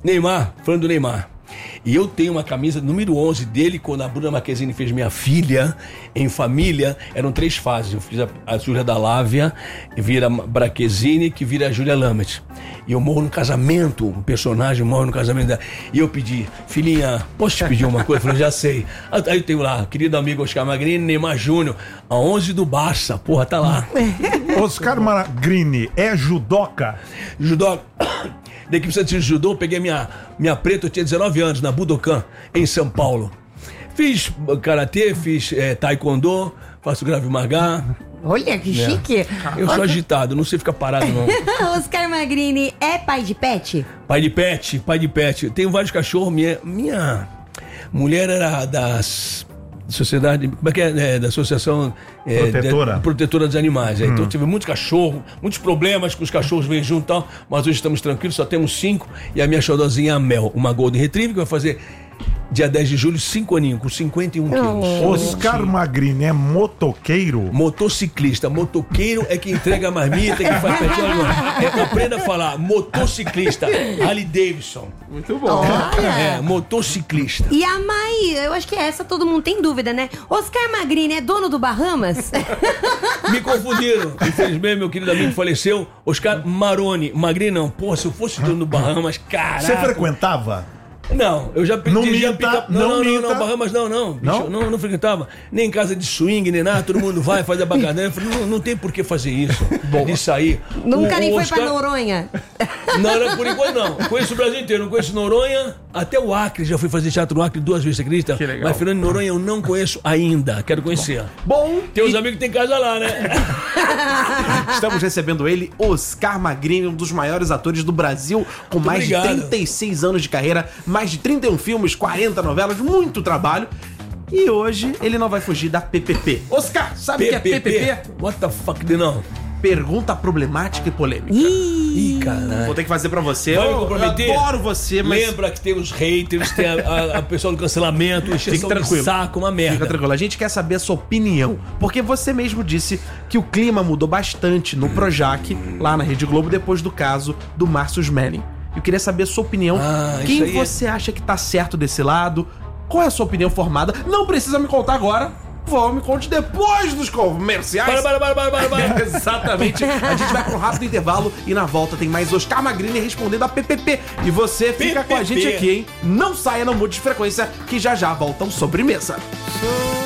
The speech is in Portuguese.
Neymar, falando do Neymar. E eu tenho uma camisa número 11 dele, quando a Bruna Marquezine fez Minha Filha, em família, eram 3 fases. Eu fiz a Júlia Dalávia, vira Marquezine, que vira a Júlia Lamet. E eu morro no casamento, um personagem morre no casamento dela. E eu pedi, filhinha, posso te pedir uma coisa? Eu falei, já sei. Aí eu tenho lá, querido amigo Oscar Magrini, Neymar Júnior, a 11 do Barça, porra, tá lá. Oscar Magrini é judoca? Judoca. Da equipe de judô, peguei minha preta, eu tinha 19 anos, na Budokan, em São Paulo. Fiz karatê, fiz taekwondo, faço Krav Maga. Olha, que chique. Eu sou agitado, não sei ficar parado, não. Oscar Magrini é pai de pet? Pai de pet. Tenho vários cachorros. Minha mulher era das... Sociedade, como é que é? Da Associação Protetora dos Animais. Então tive muitos cachorros, muitos problemas com os cachorros vêm junto e tal, mas hoje estamos tranquilos, só temos 5. E a minha xodozinha, a Mel, uma Golden Retriever, que vai fazer dia 10 de julho 5 aninhos, com 51 quilos. Oscar Magrini é motoqueiro? Motociclista. Motoqueiro é que entrega a marmita, que faz petróleo. Aprenda a falar. Motociclista. Harley Davidson. Muito bom. Motociclista. E a Mai, eu acho que essa todo mundo tem dúvida, né? Oscar Magrini é dono do Bahamas? Me confundiram. Infelizmente, meu querido amigo faleceu. Oscar Maroni. Magrini não. Pô, se eu fosse dono do Bahamas, caraca. Você frequentava? Não, eu já pedi. Não minta, não, Bahamas não. Não frequentava. Nem em casa de swing, nem nada, todo mundo vai, faz a bacanã. Eu falei, não tem por que fazer isso. De sair. Nunca nem foi pra Noronha? Não, por enquanto não. Conheço o Brasil inteiro, não conheço Noronha, até o Acre. Já fui fazer teatro no Acre 2 vezes, você acredita? Que legal. Mas Fernando Noronha eu não conheço ainda, quero conhecer. Bom, tem uns amigos que tem casa lá, né? Estamos recebendo ele, Oscar Magrini, um dos maiores atores do Brasil, com mais de 36 anos de carreira, mais de 31 filmes, 40 novelas, muito trabalho. E hoje ele não vai fugir da PPP. Oscar, sabe o que é PPP? What the fuck, não? Pergunta problemática e polêmica. Ih, caralho. Vou ter que fazer pra você. Vai me comprometer? Eu adoro você, mas... Lembra que tem os haters, tem a pessoa do cancelamento, Fica tranquilo. Saco, uma merda. Fica tranquilo. A gente quer saber a sua opinião. Porque você mesmo disse que o clima mudou bastante no Projac, lá na Rede Globo, depois do caso do Márcio Smelling. Eu queria saber a sua opinião. Quem você acha que tá certo desse lado? Qual é a sua opinião formada? Não precisa me contar agora. Me conte depois dos comerciais. Para. Exatamente. A gente vai para um rápido intervalo e na volta tem mais Oscar Magrini respondendo a PPP. E você fica com a gente aqui, hein? Não saia, não mude de frequência, que já volta o Sobremesa.